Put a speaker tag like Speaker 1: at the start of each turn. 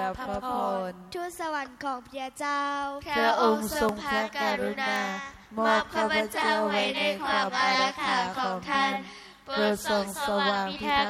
Speaker 1: รับพระพร
Speaker 2: ทูตสวรรค์ของพระเจ้า
Speaker 1: พระองค์ทรงพระกรุณามอบข้าพเจ้าไว้ในความอารักขาของท่านโปรดทรงสว่างพิทักษ์